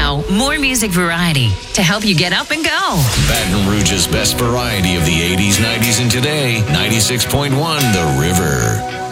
Now, more music variety to help you get up and go. Baton Rouge's best variety of the 80s, 90s, and today. 96.1 The River.